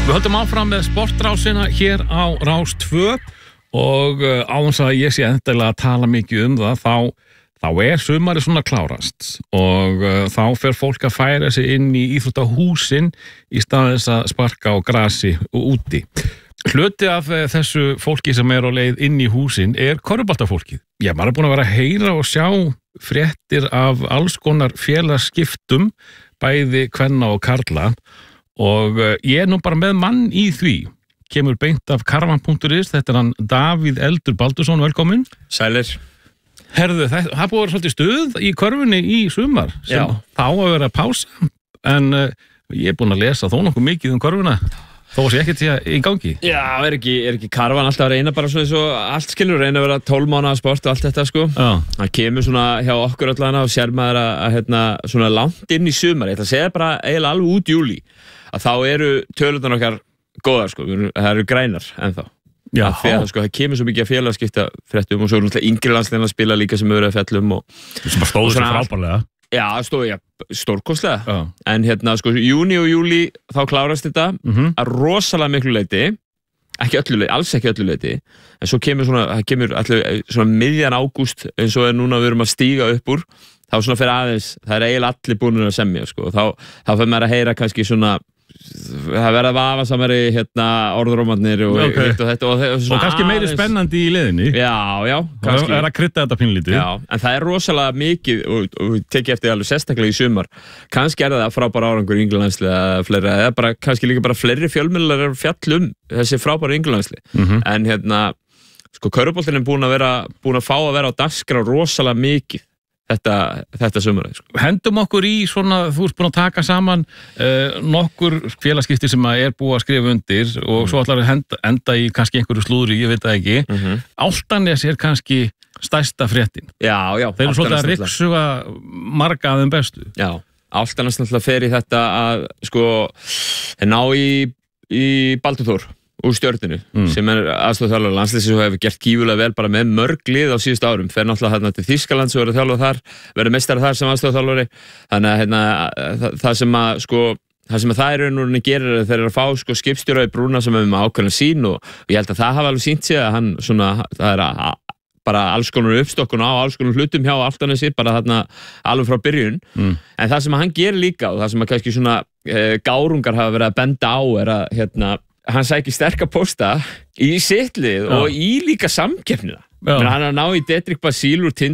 Við höldum áfram með sportrásina hér á Rás 2 og áðans að ég sé endilega að tala mikið það, þá sumarið svona klárast og þá fer fólk að færa sig inn í íþróttahúsin í stað þess að sparka á grasi og úti. Hluti af þessu fólki sem á leið inn í húsin körfuboltafólkið. Já, maður búin að vera að heyra og sjá fréttir af alls konar félagsskiptum, bæði kvenna og karla. Og ég nú bara með mann í því, kemur beint af karvan.is, þetta hann Davíð Eldur Baldursson, velkomin. Sælir. Herðu, það búið að vera svolítið stuð í körfunni í sumar, sem þá að vera pása, en ég búin að lesa þó nokkuð mikið körfuna, þó sé ekki til í gangi. Já, ekki karvan alltaf að reyna bara svo allt skilur, reyna að vera 12 mánaða sport og allt þetta sko. Það kemur svona hjá okkur allan og sér maður að svona langt inn í sumar, ég ætla að segja bara eiginlega alveg út júlí. Að þá eru tölurnar okkar góðar sko, það eru grænar ennþá. Já. Þegar sko, það kemur svo mikið að félagaskipta fréttum og svo náttúrulega yngri landsliðin að spila líka sem eru að fjallum og... Sem stóðu sér frábærlega. Já, stóðu stórkostlega. En sko, júní og júlí þá klárast þetta að rosalega miklu leyti, ekki öllu leyti, alls ekki öllu leyti, en svo kemur svona miðjan ágúst eins og núna við erum að stíga upp úr, þá svona fyrir aðeins, það eiginlega allir búin að semja sko, þá fyrir maður að heyra kannski svona það verða vafasamari orðrómarnir og þetta og kannski meiri spennandi í leiðinni. Já, kannski. Það að krydda þetta pínlítið. Já, en það rosalega mikið og tekið eftir alveg sérstaklega í sumar. Kannski það frábæra árangur í Englandsli eða fleira, eða bara kannski líka bara fleiri fjölmiðlar fjall þessi frábæra Englandsli. En sko körfuboltinn búin að fá að vera á dagskrá rosalega mikið. Þetta sumarið sko. Hendum okkur í svona, þú ert búin að taka saman nokkur félagaskipti sem búið að skrifa undir og svo ætlar að enda í kannski einhverju slúðri, ég veit það ekki. Álftanes kannski stærsta fréttin. Já. Þeir eru svolítið að ryksuga marga af þeim bestu. Já, Álftanes náttúrulega fer í þetta að sko, ná í Baldur Þór úr Stjörninu, sem aðstofþjálfari landsliðsins og hefur gert gífurlega vel bara með mörg lið á síðustu árum, fer náttúrulega þarna til Þýskalands og verður þjálfað þar, verður meistari þar sem aðstofþjálfari, þannig að það sem það í rauninni gerir þeir eru að fá sko skipstjóra í brúna sem með ákveðna sín og ég held að það hafa alveg sýnt sig að hann svona, það bara alls konar uppstokkun á alls konar hlutum hjá Álftanesi, bara þarna alveg frá byrjun, en það sem hann gerir líka og það sem kannski svona gárungar hafa verið að benda á að hann sækir sterka pósta í sitt lið og í líka samkeppnina. Hann ná í Dedrick Basile úr